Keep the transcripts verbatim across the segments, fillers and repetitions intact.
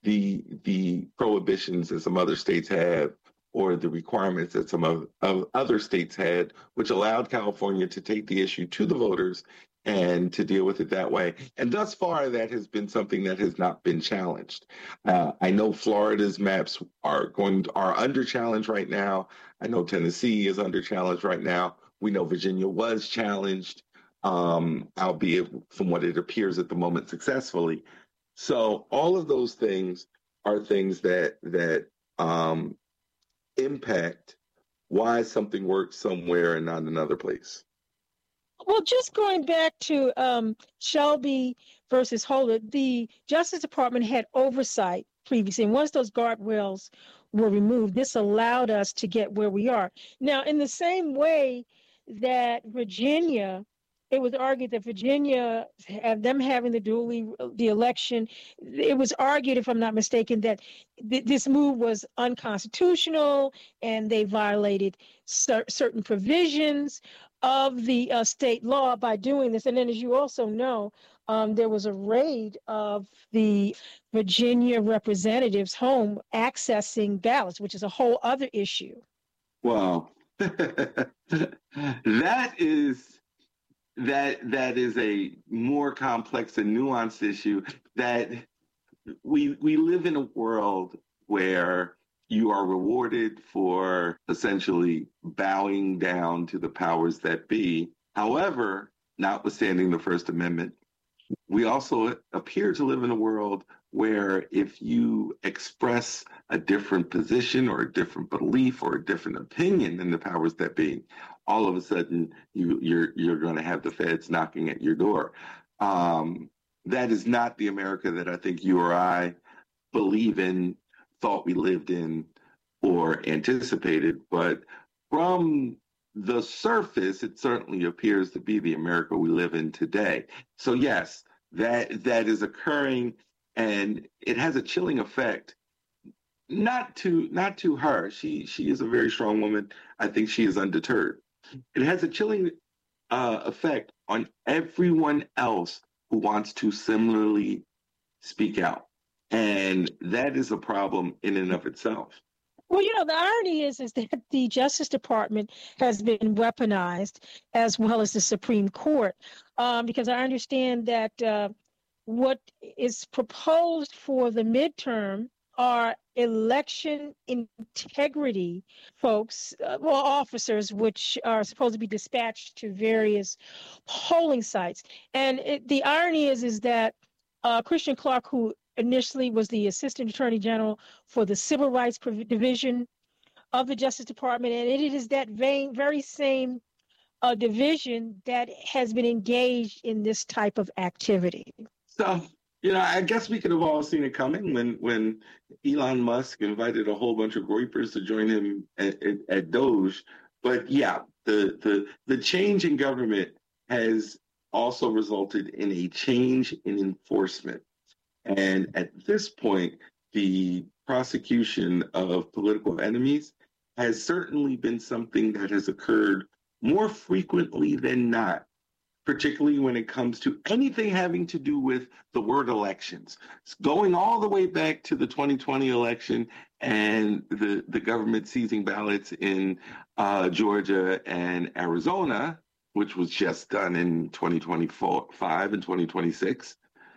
the the prohibitions that some other states have or the requirements that some of, of other states had, which allowed California to take the issue to the voters and to deal with it that way. And thus far, that has been something that has not been challenged. Uh, I know Florida's maps are going are under challenge right now. I know Tennessee is under challenge right now. We know Virginia was challenged, um, albeit from what it appears at the moment successfully. So all of those things are things that that um, impact why something works somewhere and not another place. Well, just going back to um, Shelby versus Holder, the Justice Department had oversight previously, and once those guardrails were removed, this allowed us to get where we are. Now, in the same way that Virginia, it was argued that Virginia, them having the duly the election, it was argued, if I'm not mistaken, that th- this move was unconstitutional and they violated cer- certain provisions of the uh, state law by doing this. And then, as you also know, um, there was a raid of the Virginia representative's home accessing ballots, which is a whole other issue. Wow. that is that that is a more complex and nuanced issue. That we we live in a world where you are rewarded for essentially bowing down to the powers that be. However, notwithstanding the First Amendment, we also appear to live in a world where if you express a different position or a different belief or a different opinion than the powers that be, all of a sudden you, you're you're going to have the feds knocking at your door. Um, that is not the America that I think you or I believe in, thought we lived in, or anticipated. But from the surface, it certainly appears to be the America we live in today. So yes, that that is occurring, and it has a chilling effect. Not to not to her. She she is a very strong woman. I think she is undeterred. It has a chilling uh, effect on everyone else who wants to similarly speak out. And that is a problem in and of itself. Well, you know, the irony is, is that the Justice Department has been weaponized, as well as the Supreme Court, um, because I understand that uh, what is proposed for the midterm are election integrity folks, uh, well, officers, which are supposed to be dispatched to various polling sites. And it, the irony is, is that uh, Christian Clark, who initially was the Assistant Attorney General for the Civil Rights Division of the Justice Department, and it is that vein, very same uh, division that has been engaged in this type of activity. So, you know, I guess we could have all seen it coming when when Elon Musk invited a whole bunch of groypers to join him at, at, at Doge. But yeah, the, the the change in government has also resulted in a change in enforcement. And at this point, the prosecution of political enemies has certainly been something that has occurred more frequently than not, particularly when it comes to anything having to do with the word elections. It's going all the way back to the twenty twenty election and the, the government seizing ballots in uh, Georgia and Arizona, which was just done in twenty twenty-five and twenty twenty-six.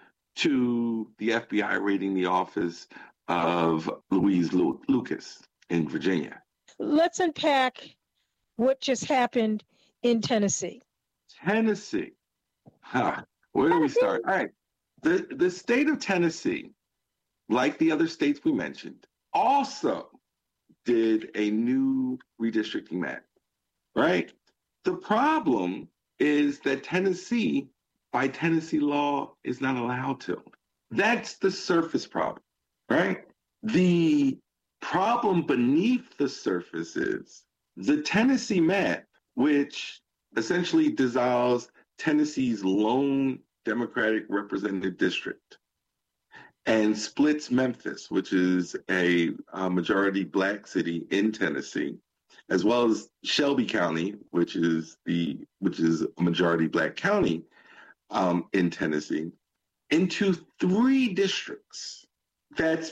To the F B I raiding the office of Louise Lu- Lucas in Virginia. Let's unpack what just happened in Tennessee. Tennessee. Huh. Where do we start? All right. The, the state of Tennessee, like the other states we mentioned, also did a new redistricting map, right? The problem is that Tennessee, by Tennessee law, is not allowed to. That's the surface problem, right? The problem beneath the surface is the Tennessee map, which essentially dissolves Tennessee's lone Democratic representative district and splits Memphis, which is a, a majority Black city in Tennessee, as well as Shelby County, which is the which is a majority Black county Um, in Tennessee, into three districts. That's